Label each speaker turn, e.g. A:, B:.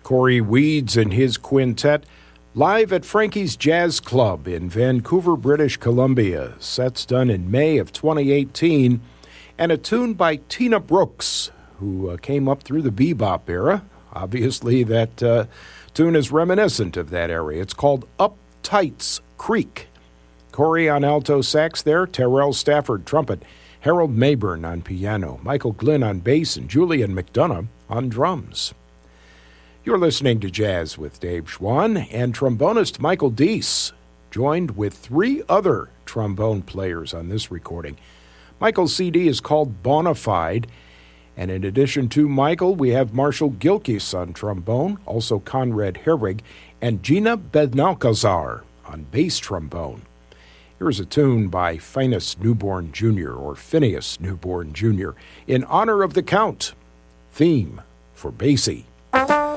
A: Corey Weeds and his quintet live at Frankie's Jazz Club in Vancouver, British Columbia. Sets done in May of 2018. And a tune by Tina Brooks, who came up through the bebop era. Obviously, that tune is reminiscent of that area. It's called Up Tights Creek. Corey on alto sax there, Terrell Stafford trumpet, Harold Mayburn on piano, Michael Glynn on bass, and Julian McDonough on drums. You're listening to Jazz with Dave Schwann, and trombonist Michael Deese, joined with 3 other trombone players on this recording. Michael's CD is called Bonafide, and in addition to Michael, we have Marshall Gilkis on trombone, also Conrad Herwig, and Gina Benalcazar on bass trombone. Here's a tune by Phineas Newborn Jr., or Phineas Newborn Jr., in honor of the Count, theme for Basie.